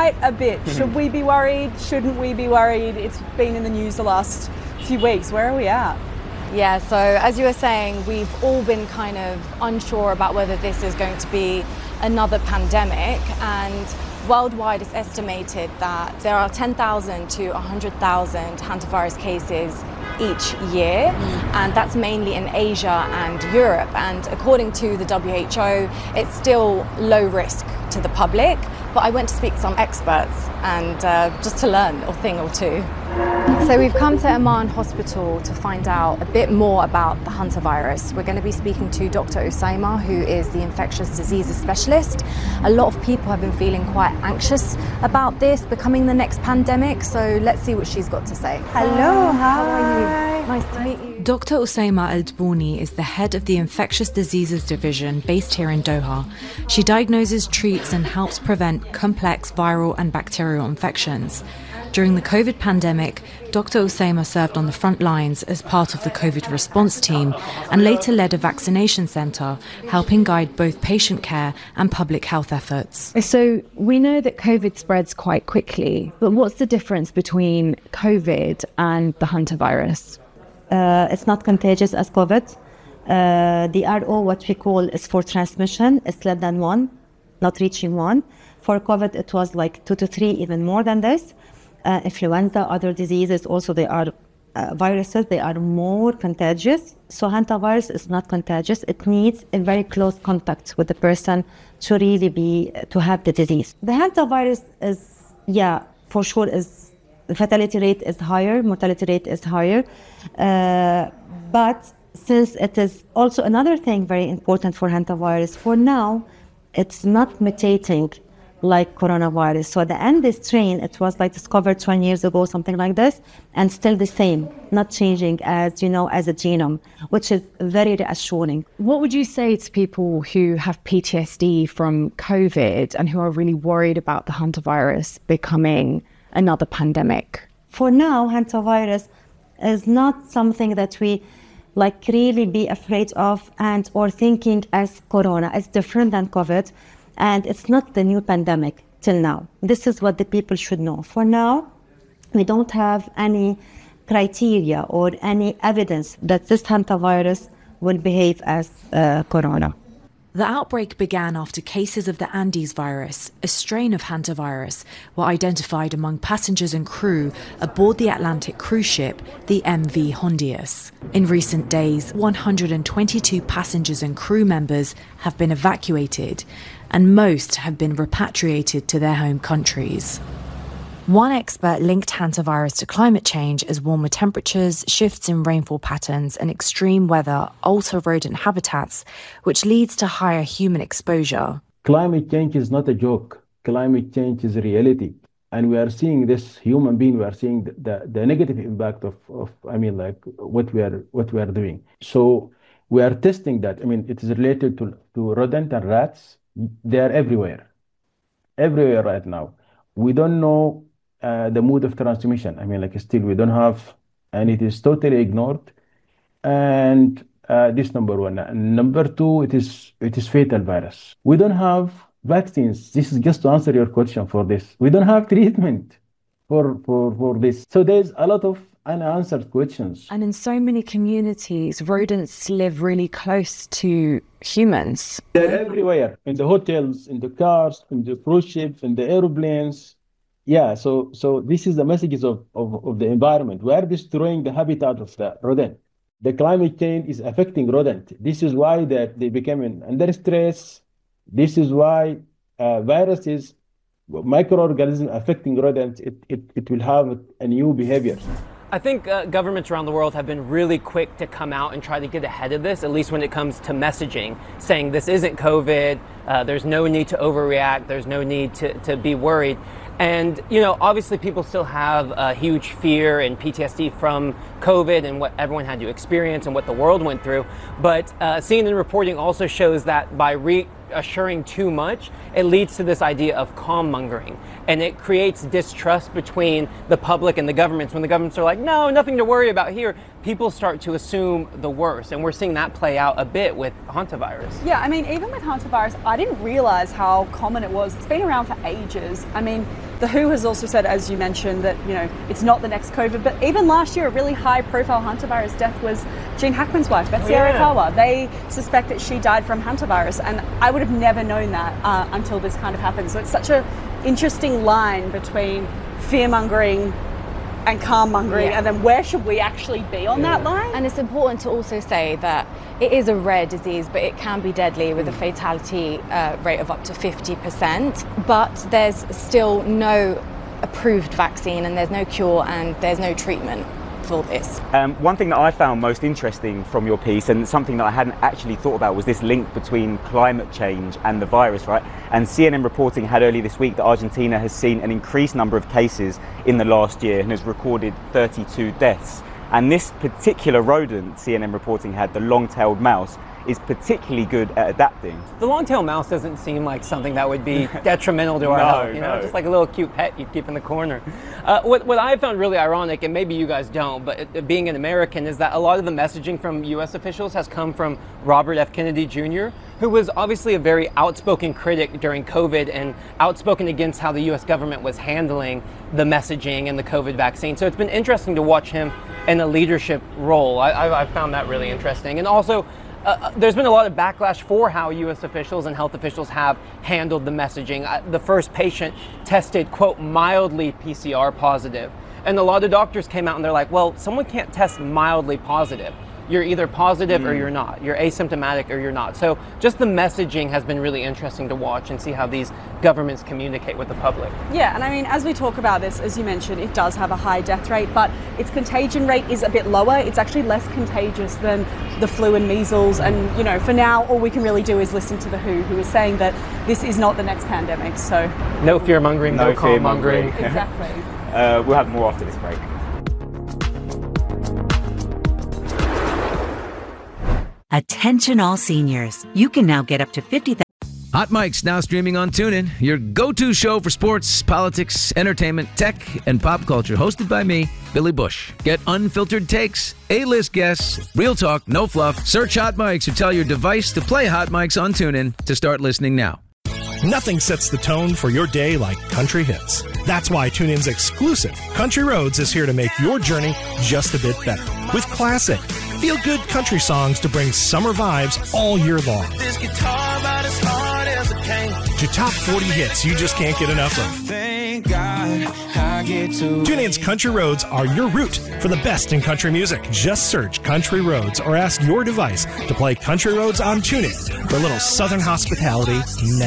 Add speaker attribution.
Speaker 1: quite a bit. Should we be worried? Shouldn't we be worried? It's been in the news the last few weeks. Where are we at?
Speaker 2: Yeah, so as you were saying, we've all been kind of unsure about whether this is going to be another pandemic, and worldwide it's estimated that there are 10,000 to 100,000 hantavirus cases each year, and that's mainly in Asia and Europe. And according to the WHO, it's still low risk to the public, but I went to speak to some experts and just to learn a thing or two. So we've come to Amman Hospital to find out a bit more about the hantavirus. We're going to be speaking to Dr. Usaima, who is the infectious diseases specialist. A lot of people have been feeling quite anxious about this becoming the next pandemic, so let's see what she's got to say.
Speaker 1: Hello,
Speaker 2: how are you? Nice to meet you.
Speaker 3: Dr. Usaima Al-Dbouni is the head of the Infectious Diseases Division based here in Doha. She diagnoses, treats and helps prevent complex viral and bacterial infections. During the COVID pandemic, Dr. Usaima served on the front lines as part of the COVID response team and later led a vaccination centre, helping guide both patient care and public health efforts.
Speaker 4: So we know that COVID spreads quite quickly, but what's the difference between COVID and the hantavirus?
Speaker 5: It's not contagious as COVID. The RO, what we call, is for transmission. It's less than 1, not reaching 1. For COVID, it was like 2 to 3, even more than this. Influenza, other diseases, also they are viruses, they are more contagious. So hantavirus is not contagious. It needs a very close contact with the person to really to have the disease. The hantavirus is, yeah, for sure, the fatality rate is higher, mortality rate is higher. But since it is also another thing very important for hantavirus, for now, it's not mutating like coronavirus. So the Andes strain, it was like discovered 20 years ago, something like this, and still the same, not changing as, as a genome, which is very reassuring.
Speaker 4: What would you say to people who have PTSD from COVID and who are really worried about the hantavirus becoming another pandemic?
Speaker 5: For now, hantavirus is not something that we really be afraid of or thinking as corona. It's different than COVID. And it's not the new pandemic till now. This is what the people should know. For now, we don't have any criteria or any evidence that this hantavirus will behave as corona.
Speaker 3: The outbreak began after cases of the Andes virus, a strain of hantavirus, were identified among passengers and crew aboard the Atlantic cruise ship, the MV Hondius. In recent days, 122 passengers and crew members have been evacuated, and most have been repatriated to their home countries. One expert linked hantavirus to climate change as warmer temperatures, shifts in rainfall patterns and extreme weather alter rodent habitats, which leads to higher human exposure.
Speaker 6: Climate change is not a joke. Climate change is a reality. And we are seeing this human being, we are seeing the negative impact of what we are doing. So we are testing that. It is related to rodent and rats. They are everywhere right now. We don't know the mode of transmission. Still we don't have, and it is totally ignored. And this number one. And number two, it is fatal virus. We don't have vaccines. This is just to answer your question for this. We don't have treatment for this. So there's a lot of unanswered questions.
Speaker 4: And in so many communities, rodents live really close to humans.
Speaker 6: They're everywhere, in the hotels, in the cars, in the cruise ships, in the airplanes. Yeah, so this is the messages of the environment. We are destroying the habitat of the rodent. The climate change is affecting rodent. This is why they become under stress. This is why viruses, microorganisms affecting rodents, it will have a new behavior.
Speaker 7: I think governments around the world have been really quick to come out and try to get ahead of this, at least when it comes to messaging, saying this isn't COVID, there's no need to overreact, there's no need to be worried. And, obviously people still have a huge fear and PTSD from COVID and what everyone had to experience and what the world went through. But CNN reporting also shows that by reassuring too much, it leads to this idea of calm mongering. And it creates distrust between the public and the governments. When the governments are like, no, nothing to worry about here, people start to assume the worst. And we're seeing that play out a bit with hantavirus.
Speaker 1: Yeah, even with hantavirus, I didn't realize how common it was. It's been around for ages. The WHO has also said, as you mentioned, that it's not the next COVID. But even last year, a really high-profile hantavirus death was Gene Hackman's wife, Betsy Arakawa. They suspect that she died from hantavirus, and I would have never known that until this kind of happened. So it's such an interesting line between fear-mongering and calm-mongering, and then where should we actually be on that line?
Speaker 2: And it's important to also say that it is a rare disease, but it can be deadly with a fatality rate of up to 50%. But there's still no approved vaccine, and there's no cure, and there's no treatment for this.
Speaker 8: One thing that I found most interesting from your piece, and something that I hadn't actually thought about, was this link between climate change and the virus, right? And CNN reporting had early this week that Argentina has seen an increased number of cases in the last year and has recorded 32 deaths. And this particular rodent, CNN reporting had, the long-tailed mouse, is particularly good at adapting.
Speaker 7: The long-tailed mouse doesn't seem like something that would be detrimental to our health, just like a little cute pet you'd keep in the corner. What I found really ironic, and maybe you guys don't, but being an American, is that a lot of the messaging from U.S. officials has come from Robert F. Kennedy Jr., who was obviously a very outspoken critic during COVID and outspoken against how the U.S. government was handling the messaging and the COVID vaccine. So it's been interesting to watch him in a leadership role. I found that really interesting. And also, there's been a lot of backlash for how U.S. officials and health officials have handled the messaging. The first patient tested, quote, mildly PCR positive. And a lot of doctors came out and they're like, well, someone can't test mildly positive. You're either positive or you're not. You're asymptomatic or you're not. So just the messaging has been really interesting to watch and see how these governments communicate with the public.
Speaker 1: Yeah, and I mean, as we talk about this, as you mentioned, it does have a high death rate, but its contagion rate is a bit lower. It's actually less contagious than the flu and measles. And, for now, all we can really do is listen to the WHO is saying that this is not the next pandemic. So
Speaker 7: no fear-mongering, no calm-mongering.
Speaker 1: Exactly.
Speaker 8: We'll have more after this break.
Speaker 9: Attention all seniors. You can now get up to $50,000.
Speaker 10: Hot Mic's now streaming on TuneIn, your go-to show for sports, politics, entertainment, tech, and pop culture. Hosted by me, Billy Bush. Get unfiltered takes, A-list guests, real talk, no fluff. Search Hot Mics or tell your device to play Hot Mics on TuneIn to start listening now.
Speaker 11: Nothing sets the tone for your day like country hits. That's why TuneIn's exclusive Country Roads is here to make your journey just a bit better. With classic, feel-good country songs to bring summer vibes all year long. This guitar about as hard as it came. To top 40 hits you just can't get enough of. Thank God I get to. TuneIn's Country Roads are your route for the best in country music. Just search Country Roads or ask your device to play Country Roads on TuneIn for a little southern hospitality now.